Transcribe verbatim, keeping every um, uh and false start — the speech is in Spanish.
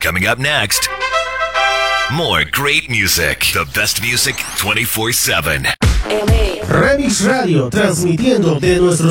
Coming up next, more great music. The best music twenty-four seven. Remix Radio, transmitiendo de nuestros